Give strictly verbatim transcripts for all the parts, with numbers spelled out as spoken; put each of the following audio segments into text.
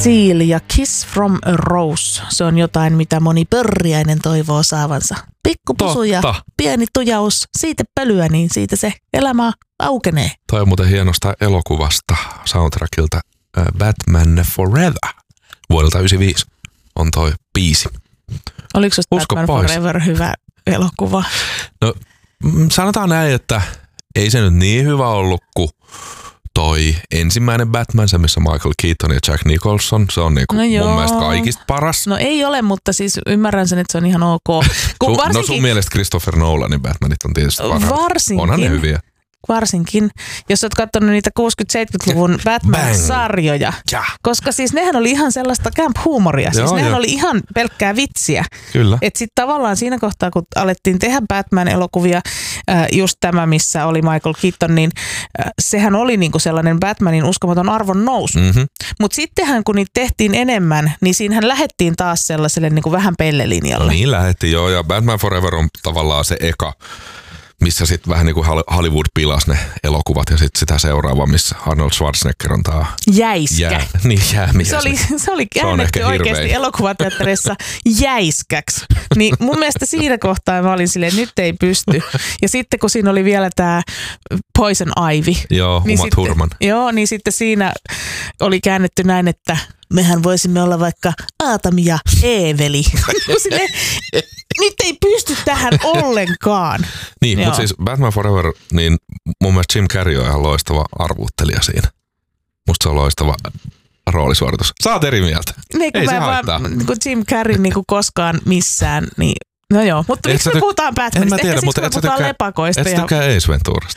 Seal ja Kiss from a Rose. Se on jotain, mitä moni pörriäinen toivoo saavansa. Pikkupusu ja pieni tujaus, siitä pölyä, niin siitä se elämä aukenee. Toi on muuten hienosta elokuvasta soundtrackilta uh, Batman Forever vuodelta yhdeksänkymmentäviisi on toi biisi. Oliko se Batman pois. Forever hyvä elokuva? No sanotaan näin, että ei se nyt niin hyvä ollut kuin toi ensimmäinen Batman, se missä Michael Keaton ja Jack Nicholson, se on niinku no mun mielestä kaikista paras. No ei ole, mutta siis ymmärrän sen, että se on ihan ok. Sun, varsinkin, no sun mielestä Christopher Nolanin Batmanit on tietysti parhaat. Varsinkin. Onhan ne hyviä. Varsinkin, jos olet katsonut niitä kuusikymmentä-seitsemänkymmentäluvun Batman-sarjoja. Ja. Koska siis nehän oli ihan sellaista camp-huumoria. Siis joo, nehän jo. oli ihan pelkkää vitsiä. Kyllä. Että sitten tavallaan siinä kohtaa, kun alettiin tehdä Batman-elokuvia, äh, just tämä, missä oli Michael Keaton, niin äh, sehän oli niinku sellainen Batmanin uskomaton arvon nousu. Mm-hmm. Mutta sittenhän, kun niitä tehtiin enemmän, niin siinähän lähdettiin taas sellaiselle niinku vähän pellelinjalle. No niin lähdettiin, joo. Ja Batman Forever on tavallaan se eka, missä sitten vähän niin kuin Hollywood pilasi ne elokuvat ja sitten sitä seuraava, missä Arnold Schwarzenegger on tää jäiskä. Jää, niin jäämies. Se oli, se oli käännetty se oikeasti elokuvateatterissa jäiskäksi. Niin mun mielestä siinä kohtaa mä olin silleen, nyt ei pysty. Ja sitten kun siinä oli vielä tää Poison Ivy. Joo, niin Uma Thurman. Joo, niin sitten siinä oli käännetty näin, että mehän voisimme olla vaikka Aatam ja Eeveli. Silleen, nyt ei pysty tähän ollenkaan. Niin, mutta siis Batman Forever, niin mun mielestä Jim Carrey on ihan loistava arvuuttelija siinä. Musta se on loistava roolisuoritus. Sä oot eri mieltä. Niin, ei se haittaa. Niin kuin Jim Carrey niin kuin koskaan missään, niin no joo. Mutta miksi me puhutaan Batmanista? Tiedä, ehkä siksi me puhutaan tykkää, lepakoista. Et sä tykkää ja Ace Venturasta?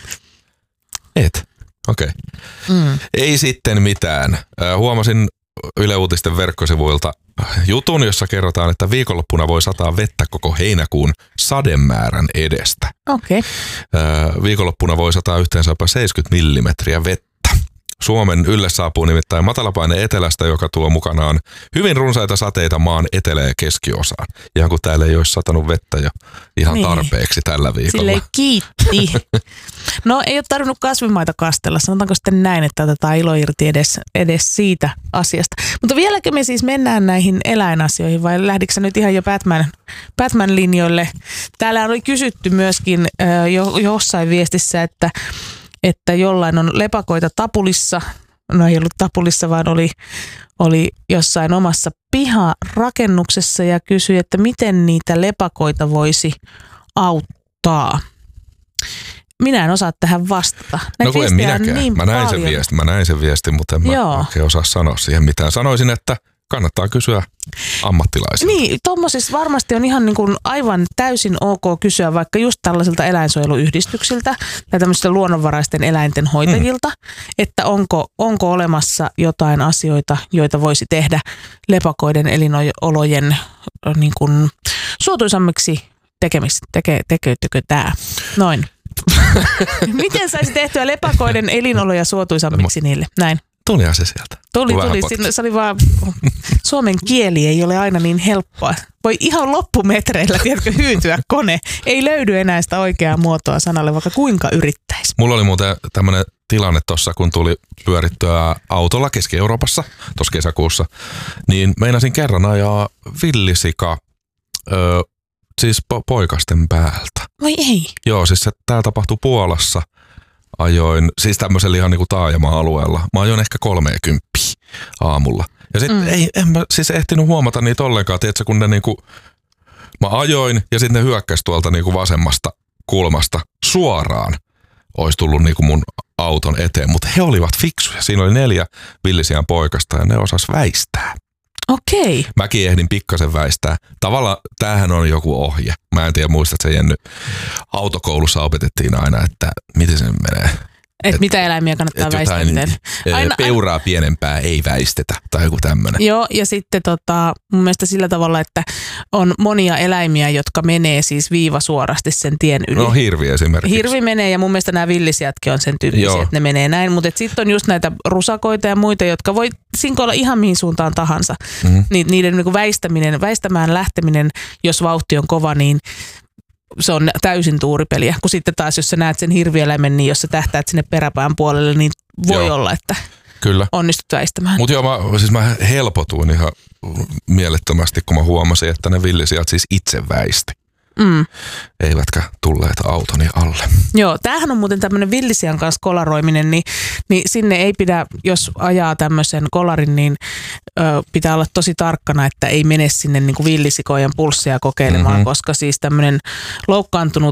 Et. Okei. Okay. Mm. Ei sitten mitään. Äh, huomasin Yle Uutisten verkkosivuilta jutun, jossa kerrotaan, että viikonloppuna voi sataa vettä koko heinäkuun sademäärän edestä. Okei. Okay. Viikonloppuna voi sataa yhteensä jopa seitsemänkymmentä millimetriä vettä. Suomen ylle saapuu nimittäin matalapaine etelästä, joka tuo mukanaan hyvin runsaita sateita maan etelä- ja keskiosaan. Ihan kun täällä ei olisi satanut vettä jo ihan niin tarpeeksi tällä viikolla. Silleen kiitti. No ei ole tarvinnut kasvimaita kastella. Sanotaanko sitten näin, että otetaan ilo irti edes, edes siitä asiasta. Mutta vieläkö me siis mennään näihin eläinasioihin vai lähdikö sä nyt ihan jo Batman, Batman-linjoille? Täällä oli kysytty myöskin äh, jo, jossain viestissä, että että jollain on lepakoita tapulissa, no ei ollut tapulissa, vaan oli, oli jossain omassa piharakennuksessa ja kysyi, että miten niitä lepakoita voisi auttaa. Minä en osaa tähän vastata. Näitä no kun en minäkään. Niin mä, näin sen viestin, mä näin sen viestin, mutta en mä oikein osaa sanoa siihen mitään. Sanoisin, että kannattaa kysyä ammattilaisilta. Niin, tommosissa varmasti on ihan niin kuin aivan täysin ok kysyä vaikka just tällaisilta eläinsuojeluyhdistyksiltä tai tämmöisiltä luonnonvaraisten eläinten hoitajilta, mm. että onko, onko olemassa jotain asioita, joita voisi tehdä lepakoiden elinolojen niin kuin suotuisammiksi tekemistä. Teke, tekeytykö tämä? Noin. Miten saisi tehtyä lepakoiden elinoloja suotuisammiksi niille? Näin. Tulihan se sieltä. Tuli, tuli. Sinne, se oli vaan, suomen kieli ei ole aina niin helppoa. Voi ihan loppumetreillä, tiedätkö, hyytyä kone. Ei löydy enää sitä oikeaa muotoa sanalle, vaikka kuinka yrittäisi. Mulla oli muuten tämmöinen tilanne tuossa, kun tuli pyörittyä autolla Keski-Euroopassa tuossa kesäkuussa, niin meinasin kerran ajaa villisika, ö, siis po- poikasten päältä. Vai ei? Joo, siis se, tää tapahtui Puolassa. Ajoin, siis tämmöisellä ihan niinku taajama-alueella. Mä ajoin ehkä kolmekymppiä aamulla. Ja sit mm. ei, en mä siis ehtinyt huomata niitä ollenkaan, tiedätkö, kun ne niinku, mä ajoin ja sitten ne hyökkäsi tuolta niinku vasemmasta kulmasta suoraan. Ois tullut niinku mun auton eteen, mutta he olivat fiksuja. Siinä oli neljä villisiän poikasta ja ne osas väistää. Okei. Okay. Mäkin ehdin pikkasen väistää. Tavallaan tämähän on joku ohje. Mä en tiedä, muistat se Jenny. Autokoulussa opetettiin aina, että miten se menee. Et, et mitä eläimiä kannattaa väistää. Aina, peuraa pienempää ei väistetä tai joku tämmöinen. Joo, ja sitten tota, mun mielestä sillä tavalla, että on monia eläimiä, jotka menee siis viivasuorasti sen tien yli. No hirvi esimerkiksi. Hirvi menee ja mun mielestä nämä villisijatkin on sen tyyppisiä, Joo. että ne menee näin. Mutta sitten on just näitä rusakoita ja muita, jotka voi sinkoilla ihan mihin suuntaan tahansa. Mm-hmm. Ni, niiden niin kuin väistäminen, väistämään lähteminen, jos vauhti on kova, niin se on täysin tuuripeliä. Kun sitten taas, jos sä näet sen hirvieläimen, niin jos sä tähtäät sinne peräpään puolelle, niin voi Joo. olla, että Kyllä. onnistut väistämään. Mutta joo, mä, siis mä helpotuin ihan mielettömästi, kun mä huomasin, että ne villisijat siis itse väisti. Mm. Eivätkä tulleet autoni alle. Joo, tämähän on muuten tämmöinen villisian kanssa kolaroiminen, niin, niin sinne ei pidä, jos ajaa tämmöisen kolarin, niin ö, pitää olla tosi tarkkana, että ei mene sinne niin kuin villisikojen pulssia kokeilemaan, mm-hmm. koska siis tämmöinen loukkaantunut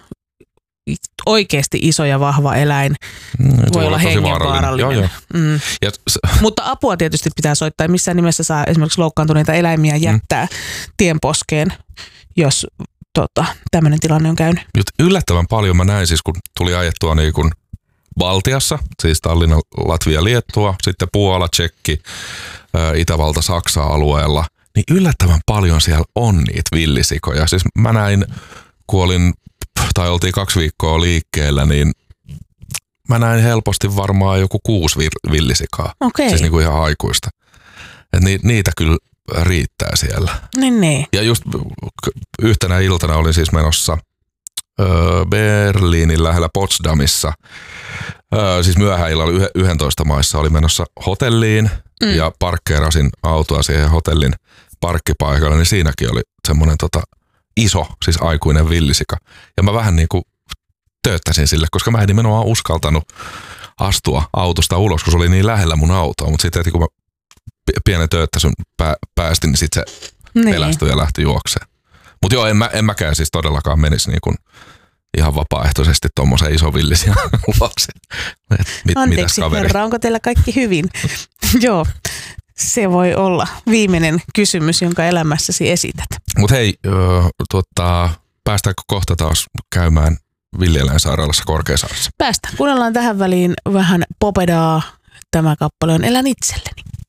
oikeasti iso ja vahva eläin mm, voi olla hengenvaarallinen. Joo, joo. Mm. Ja s- Mutta apua tietysti pitää soittaa. Ei missään nimessä saa esimerkiksi loukkaantuneita eläimiä jättää mm. tienposkeen, jos tota, tämmöinen tilanne on käynyt. Yllättävän paljon mä näin siis, kun tuli ajettua niin kuin Baltiassa, siis Tallinna, Latvia, Liettua, sitten Puola, Tsekki, Itävalta, Saksa alueella, niin yllättävän paljon siellä on niitä villisikoja. Siis mä näin, kun olin, tai oltiin kaksi viikkoa liikkeellä, niin mä näin helposti varmaan joku kuusi villisikaa. Okei. Siis niin kuin ihan aikuista. Et ni, niitä kyllä riittää siellä. Niin, niin. Ja just yhtenä iltana olin siis menossa öö, Berliinin lähellä Potsdamissa. Öö, siis myöhään illalla yksitoista maissa oli menossa hotelliin mm. ja parkkeerasin autoa siihen hotellin parkkipaikalle, niin siinäkin oli semmoinen tota iso, siis aikuinen villisika. Ja mä vähän niin kuin tööttäsin sille, koska mä en nimenomaan uskaltanut astua autosta ulos, kun se oli niin lähellä mun autoa. Mutta sitten kun mä pienen tööttäsyn pää, päästin, niin sitten se niin. pelästyi ja lähti juokseen. Mutta joo, en, mä, en mäkään siis todellakaan menisi niin kuin ihan vapaaehtoisesti tuommoisen ison villisian luokse. Mit, Anteeksi herra, onko teillä kaikki hyvin? Joo, se voi olla viimeinen kysymys, jonka elämässäsi esität. Mutta hei, ö, tuota, päästäänkö kohta taas käymään villieläinsairaalassa Korkeasaaressa? Päästään. Kuunnellaan tähän väliin vähän Popedaa. Tämä kappale on Elän itselleni.